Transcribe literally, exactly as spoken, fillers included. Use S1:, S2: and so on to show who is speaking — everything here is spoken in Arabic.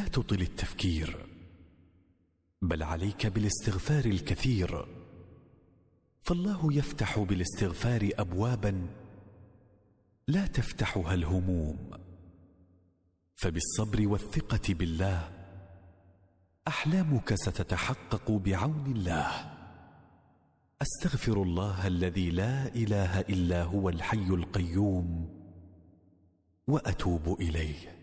S1: تطل التفكير، بل عليك بالاستغفار الكثير، فالله يفتح بالاستغفار أبوابا لا تفتحها الهموم. فبالصبر والثقة بالله أحلامك ستتحقق بعون الله. أستغفر الله الذي لا إله إلا هو الحي القيوم وأتوب إليه.